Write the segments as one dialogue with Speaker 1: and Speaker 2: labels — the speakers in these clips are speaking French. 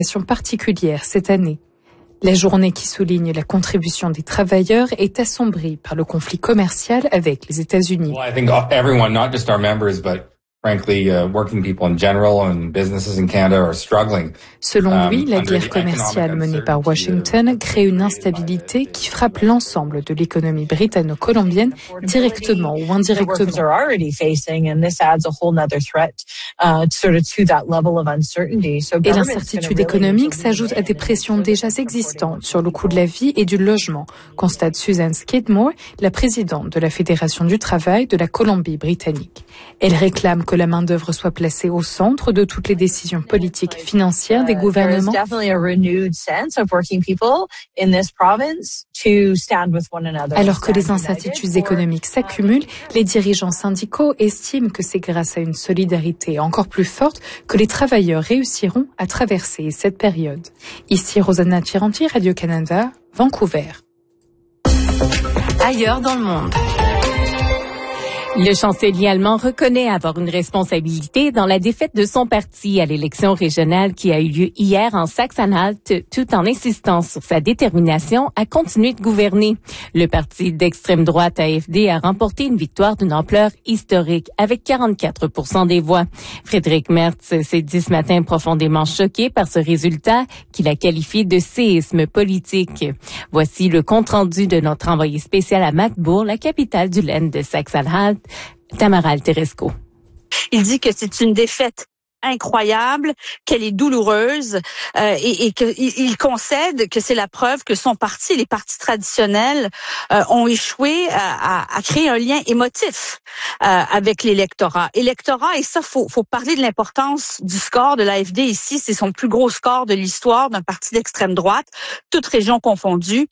Speaker 1: particulière cette année. La journée qui souligne la contribution des travailleurs est assombrie par le conflit commercial avec les États-Unis.
Speaker 2: Well, I think everyone, not just our members, but frankly, working people in general and businesses in Canada are struggling.
Speaker 1: Selon lui, la guerre commerciale menée par Washington crée une instabilité qui frappe l'ensemble de l'économie britanno-colombienne, directement ou indirectement. Et l'incertitude économique s'ajoute à des pressions déjà existantes sur le coût de la vie et du logement, constate Susan Skidmore, la présidente de la Fédération du travail de la Colombie-Britannique. Elle réclame que la main-d'œuvre soit placée au centre de toutes les décisions politiques financières des gouvernements. Alors que les incertitudes économiques s'accumulent, les dirigeants syndicaux estiment que c'est grâce à une solidarité encore plus forte que les travailleurs réussiront à traverser cette période. Ici Rosanna Tiranti, Radio-Canada, Vancouver.
Speaker 3: Ailleurs dans le monde. Le chancelier allemand reconnaît avoir une responsabilité dans la défaite de son parti à l'élection régionale qui a eu lieu hier en Saxe-Anhalt, tout en insistant sur sa détermination à continuer de gouverner. Le parti d'extrême droite AfD a remporté une victoire d'une ampleur historique avec 44% des voix. Friedrich Merz s'est dit ce matin profondément choqué par ce résultat qu'il a qualifié de séisme politique. Voici le compte-rendu de notre envoyé spécial à Magdeburg, la capitale du Land de Saxe-Anhalt, Tamara Alteresco.
Speaker 4: Il dit que c'est une défaite incroyable, qu'elle est douloureuse et qu'il concède que c'est la preuve que son parti, les partis traditionnels, ont échoué à créer un lien émotif avec l'électorat. Et ça, faut parler de l'importance du score de l'AfD ici. C'est son plus gros score de l'histoire d'un parti d'extrême droite, toutes régions confondues.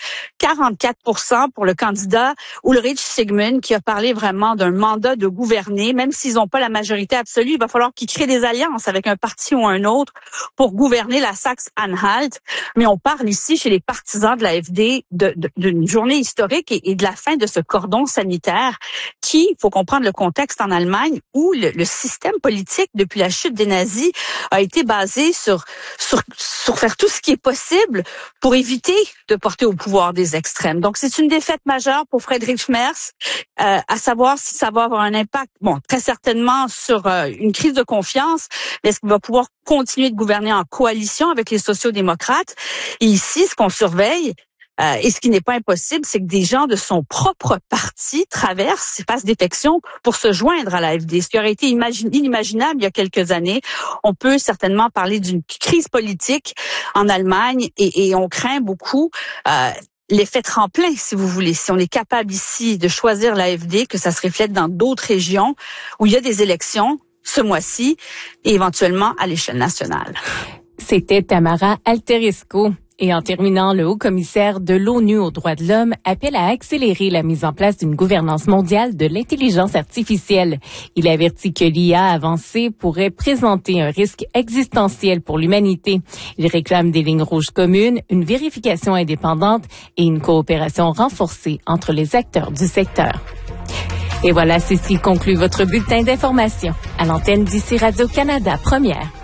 Speaker 4: 44% pour le candidat Ulrich Sigmund, qui a parlé vraiment d'un mandat de gouverner. Même s'ils n'ont pas la majorité absolue, il va falloir qu'ils créent des alliances avec un parti ou un autre pour gouverner la Saxe-Anhalt. Mais on parle ici, chez les partisans de l'AfD, d'une journée historique et de la fin de ce cordon sanitaire qui, il faut comprendre le contexte en Allemagne, où le système politique, depuis la chute des nazis, a été basé sur faire tout ce qui est possible pour éviter de porter au pouvoir des extrêmes. Donc, c'est une défaite majeure pour Friedrich Merz, à savoir si ça va avoir un impact, très certainement sur une crise de confiance. Mais est-ce qu'il va pouvoir continuer de gouverner en coalition avec les sociaux-démocrates? Et ici, ce qu'on surveille, et ce qui n'est pas impossible, c'est que des gens de son propre parti traversent, passent détection pour se joindre à l'AfD. Ce qui aurait été inimaginable il y a quelques années. On peut certainement parler d'une crise politique en Allemagne et on craint beaucoup l'effet tremplin, si vous voulez. Si on est capable ici de choisir l'AfD, que ça se reflète dans d'autres régions où il y a des élections ce mois-ci et éventuellement à l'échelle nationale.
Speaker 3: C'était Tamara Alteresco. Et en terminant, le haut-commissaire de l'ONU aux droits de l'homme appelle à accélérer la mise en place d'une gouvernance mondiale de l'intelligence artificielle. Il avertit que l'IA avancée pourrait présenter un risque existentiel pour l'humanité. Il réclame des lignes rouges communes, une vérification indépendante et une coopération renforcée entre les acteurs du secteur. Et voilà, ceci conclut votre bulletin d'information. À l'antenne d'ici Radio-Canada Première.